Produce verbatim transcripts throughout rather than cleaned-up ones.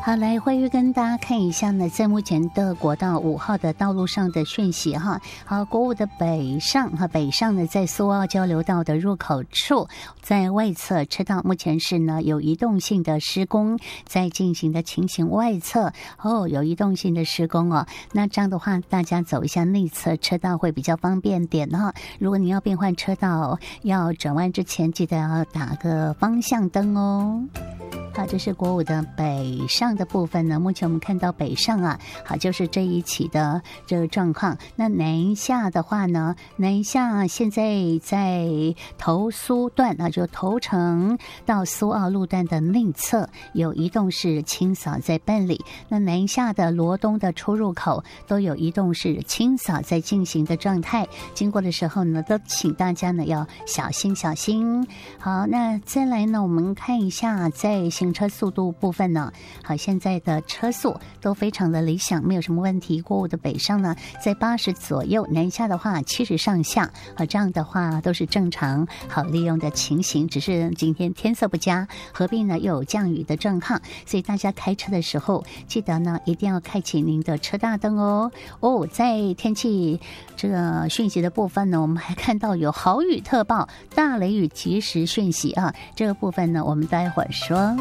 好，来慧玉跟大家看一下呢，在目前的国道五号的道路上的讯息哈。好，国五的北上哈，北上呢在苏澳交流道的入口处，在外侧车道目前是呢有移动性的施工在进行的情形，外侧哦有移动性的施工哦，那这样的话大家走一下内侧车道会比较方便点哈。如果你要变换车道要转弯之前，记得要打个方向灯哦。好，这是国五的北上的部分呢。目前我们看到北上啊，好，就是这一起的这个状况。那南下的话呢，南下现在在头苏段啊，就头城到苏澳路段的内侧有移动式清扫在办理。那南下的罗东的出入口都有移动式清扫在进行的状态。经过的时候呢，都请大家呢要小心小心。好，那再来呢，我们看一下在行车速度部分呢，好，现在的车速都非常的理想，没有什么问题。国五的北上呢，在八十左右，南下的话七十上下，啊，这样的话都是正常好利用的情形。只是今天天色不佳，合并呢又有降雨的状况，所以大家开车的时候记得呢一定要开启您的车大灯哦。哦，在天气这个讯息的部分呢，我们还看到有豪雨特报、大雷雨及时讯息啊，这个部分呢我们待会儿说。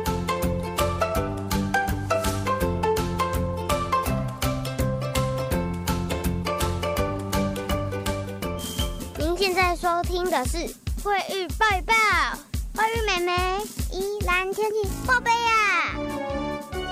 您现在收听的是慧玉报报，慧玉妹妹，宜兰天气报备呀。